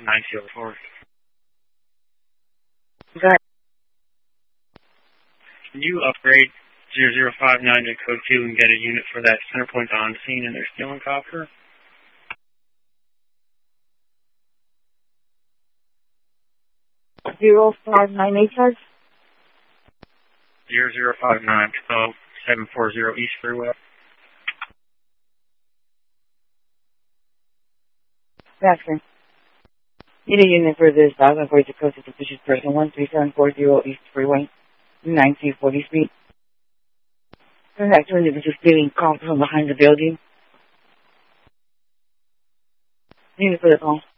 904. Okay. Can you upgrade 0059 to code 2 and get a unit for that center point on scene and their stealing copter? 0598 charge? 0059 740 East Freeway. Gotcha. Need a unit for this 1042 code to suspicious person 13740 East Freeway, 1940 Street. There's actually this is stealing copper from behind the building. Unit for the call.